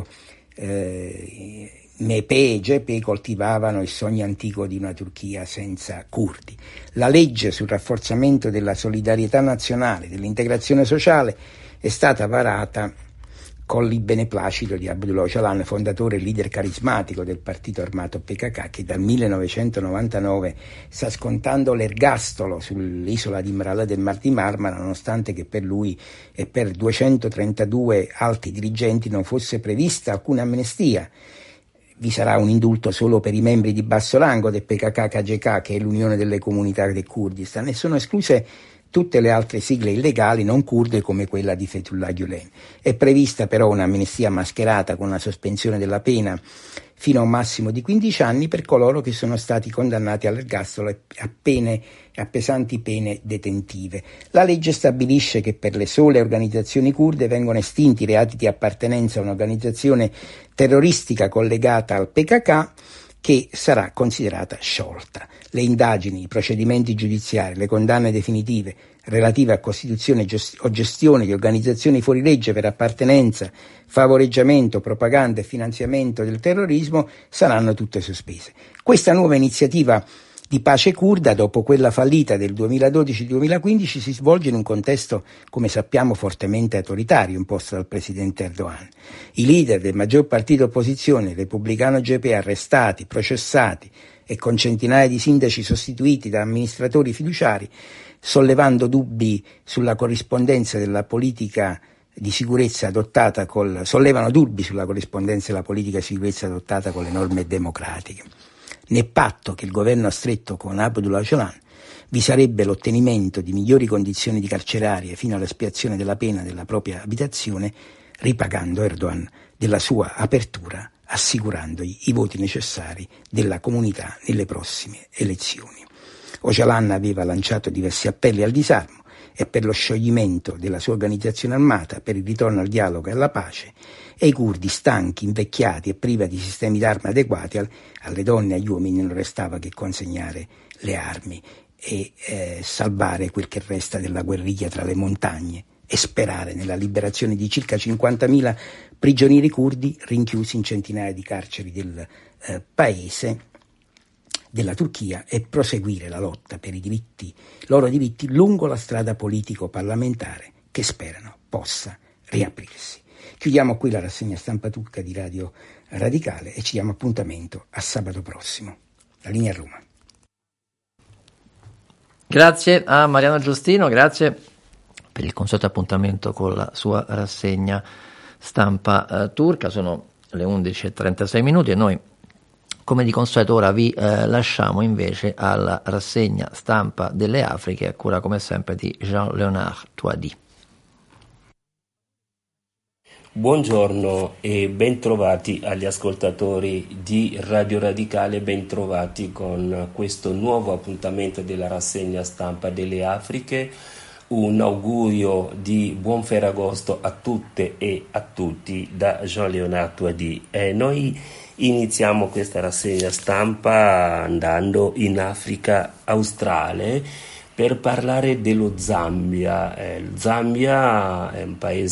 eh, M P e G P coltivavano il sogno antico di una Turchia senza curdi. La legge sul rafforzamento della solidarietà nazionale, dell'integrazione sociale, è stata varata con il beneplacito di Abdullah Öcalan, fondatore e leader carismatico del partito armato P K K, che dal millenovecentonovantanove sta scontando l'ergastolo sull'isola di Imralı del Mar di Marmara, nonostante che per lui e per duecentotrentadue alti dirigenti non fosse prevista alcuna amnistia. Vi sarà un indulto solo per i membri di basso rango del P K K K G K, che è l'Unione delle Comunità del Kurdistan, e sono escluse tutte le altre sigle illegali non kurde come quella di Fethullah Gülen. È prevista però un'amnistia mascherata con una sospensione della pena fino a un massimo di quindici anni per coloro che sono stati condannati all'ergastolo e a pene a pesanti pene detentive. La legge stabilisce che per le sole organizzazioni kurde vengono estinti i reati di appartenenza a un'organizzazione terroristica collegata al P K K, che sarà considerata sciolta. Le indagini, i procedimenti giudiziari, le condanne definitive relative a costituzione o gestione di organizzazioni fuori legge per appartenenza, favoreggiamento, propaganda e finanziamento del terrorismo saranno tutte sospese. Questa nuova iniziativa di pace curda, dopo quella fallita del duemiladodici duemilaquindici, si svolge in un contesto, come sappiamo, fortemente autoritario imposto dal presidente Erdogan. I leader del maggior partito opposizione, il repubblicano G P, arrestati, processati e con centinaia di sindaci sostituiti da amministratori fiduciari, sollevando dubbi sulla corrispondenza della politica di sicurezza adottata col, sollevano dubbi sulla corrispondenza della politica di sicurezza adottata con le norme democratiche. Nel patto che il governo ha stretto con Abdullah Öcalan vi sarebbe l'ottenimento di migliori condizioni di carcerarie fino all'espiazione della pena della propria abitazione, ripagando Erdogan della sua apertura, assicurandogli i voti necessari della comunità nelle prossime elezioni. Öcalan aveva lanciato diversi appelli al disarmo e per lo scioglimento della sua organizzazione armata, per il ritorno al dialogo e alla pace, e i curdi stanchi, invecchiati e privi di sistemi d'arma adeguati, al, alle donne e agli uomini non restava che consegnare le armi e eh, salvare quel che resta della guerriglia tra le montagne e sperare nella liberazione di circa cinquantamila prigionieri curdi rinchiusi in centinaia di carceri del eh, paese, della Turchia, e proseguire la lotta per i diritti, loro diritti lungo la strada politico-parlamentare che sperano possa riaprirsi. Chiudiamo qui la rassegna stampa turca di Radio Radicale e ci diamo appuntamento a sabato prossimo. La linea a Roma. Grazie a Mariano Giustino, grazie per il consueto appuntamento con la sua rassegna stampa eh, turca. Sono le undici e trentasei minuti e noi, come di consueto, ora vi eh, lasciamo invece alla rassegna stampa delle Afriche, a cura come sempre di Jean-Léonard Touadi. Buongiorno e bentrovati agli ascoltatori di Radio Radicale, bentrovati con questo nuovo appuntamento della rassegna stampa delle Afriche. Un augurio di buon Ferragosto a tutte e a tutti da Jean Leonard Touadi. Eh, noi iniziamo questa rassegna stampa andando in Africa australe per parlare dello Zambia. Eh, il Zambia è un paese